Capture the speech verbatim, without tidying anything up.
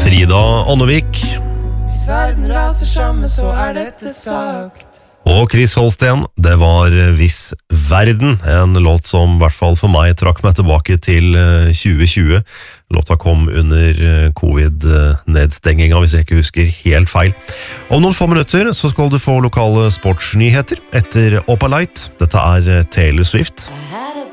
Frida Ånnevik. Hvis verden raser sammen, så er dette sagt. Og Chris Holsten, det var Hvis verden, en låt som i hvert fall for meg trakk meg tilbake til tjue tjue. Låta kom under covid-nedstenginga, hvis jeg ikke husker helt feil. Om noen få minutter så skal du få lokale sportsnyheter etter Opalite. Dette er Taylor Swift. I had a